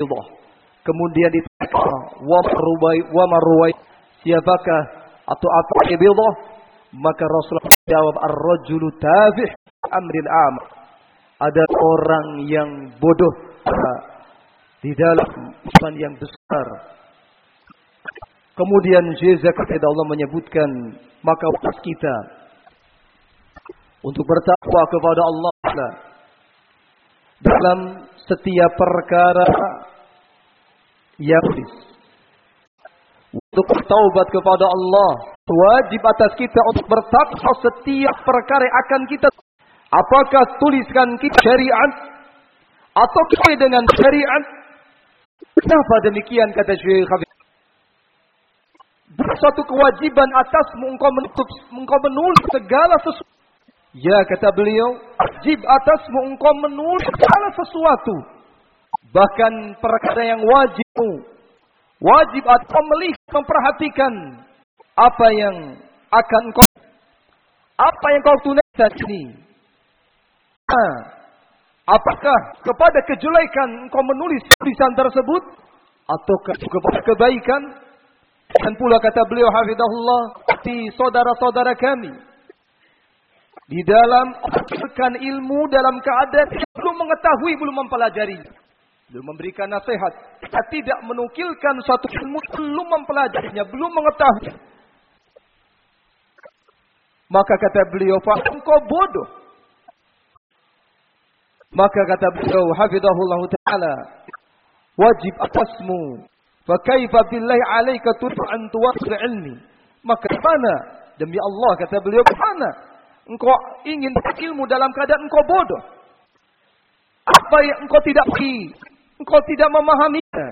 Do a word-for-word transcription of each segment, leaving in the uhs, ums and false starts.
ridha. Kemudian ditanya, wa marwai wa marwai siapakah atau apa ridha? Maka Rasulullah jawab, ar-rajulu tafih amril am. Ada orang yang bodoh di dalam iman yang besar. Kemudian jazak kepada Allah menyebutkan, maka wajiib kita untuk bertakwa kepada Allah dalam setiap perkara yang tulis. Untuk bertaubat kepada Allah, wajib atas kita untuk bertakwa setiap perkara yang akan kita, apakah tuliskan kita syariat atau sesuai dengan syariat. Kenapa demikian kata Syekh Habib? Suatu kewajiban atasmu engkau menutup, engkau menulis segala sesuatu. Ya, kata beliau, wajib atasmu engkau menulis segala sesuatu. Bahkan perkara yang wajibmu, wajib atau melihat, memperhatikan apa yang akan kau, apa yang kau tunaikan ini. Nah, apakah kepada kejelekan engkau menulis tulisan tersebut, ataukah kepada kebaikan? Dan pula kata beliau hafizahullah, di saudara-saudara kami di dalam mengajarkan ilmu dalam keadaan belum mengetahui, belum mempelajari, belum memberikan nasihat, tidak menukilkan suatu ilmu, belum mempelajarinya, belum mengetahui. Maka kata beliau, fa engkau bodoh. Maka kata beliau hafizahullah taala, wajib atasmu, fa kaifa billahi alaika tud'an tuwasil ilmi. Maka mana demi Allah kata beliau, mana engkau ingin ilmu dalam keadaan engkau bodoh? Apa yang engkau tidak pergi, engkau tidak memahaminya.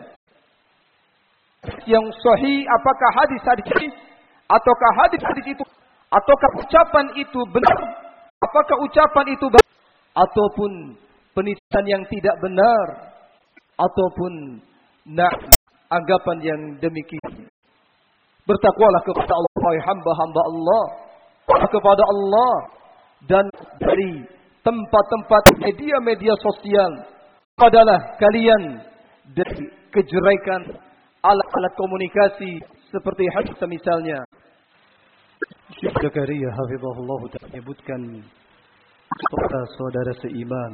Yang sahih, apakah hadis-hadis ini, ataukah hadis-hadis itu, ataukah ucapan itu benar, apakah ucapan itu benar, ataupun penipuan yang tidak benar, ataupun nah, anggapan yang demikian. Bertakwalah kepada Allah, hamba-hamba Allah, kepada Allah, dan dari tempat-tempat media-media sosial adalah kalian dari kejelekan alat-alat komunikasi seperti hadis misalnya. Syekh Zakaria hafizahullah menyebutkan saudara-saudara seiman,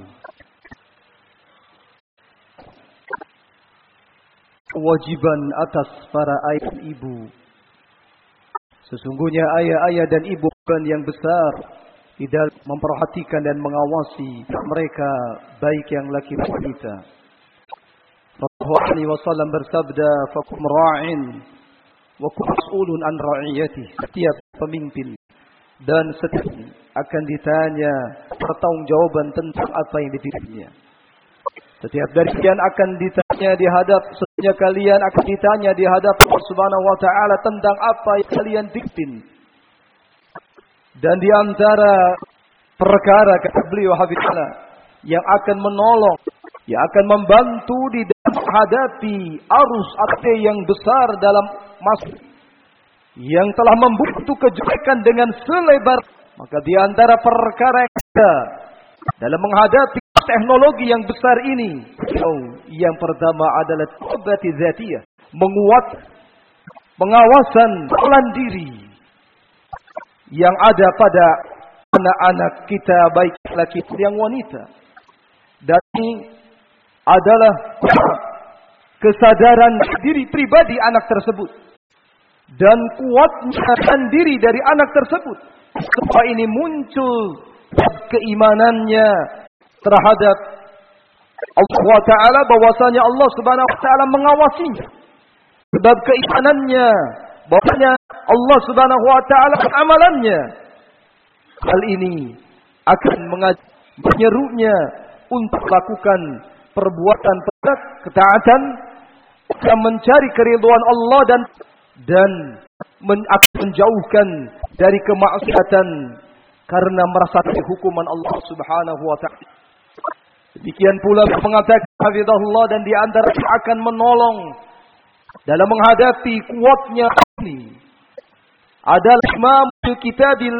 kewajiban atas para ayah dan ibu. Sesungguhnya ayah-ayah dan ibu bukan yang besar di dalam memperhatikan dan mengawasi mereka, baik yang laki dan wanita. Rasulullah shallallahu alaihi wasallam bersabda, "Fakum ra'in wa kum mas'ulun an ra'iyati." Setiap pemimpin dan setiap akan ditanya pertanggungjawaban tentang apa yang dipimpinnya. Setiap dari kalian akan ditanya di hadap, setiap kalian akan ditanya di hadap Allah Subhanahu wa taala tentang apa yang kalian pimpin. Dan di antara perkara kata beliau hafizallah yang akan menolong, yang akan membantu di dalam menghadapi arus akte yang besar dalam masa yang telah membutuh kejelekan dengan selebar, maka di antara perkara yang ada dalam menghadapi teknologi yang besar ini, oh, yang pertama adalah tawbati dzatiyah, menguat pengawasan pelan diri yang ada pada anak-anak kita, baik laki yang wanita. Dan ini adalah kesadaran diri pribadi anak tersebut dan kuatnya diri dari anak tersebut. Supaya ini muncul keimanannya terhadap Allah Ta'ala, bahwasanya Allah Subhanahu Wa Ta'ala mengawasinya. Sebab keimanannya, bahwasanya Allah Subhanahu Wa Ta'ala amalannya. Hal ini akan menyerunya untuk melakukan perbuatan ketaatan, akan mencari keridhaan Allah dan dan men, akan menjauhkan dari kemaksiatan karena merasakan hukuman Allah Subhanahu Wa Ta'ala. Demikian pula mengatakan hafizahullah, dan di antara akan menolong dalam menghadapi kuatnya ini adalah Imam Kitabil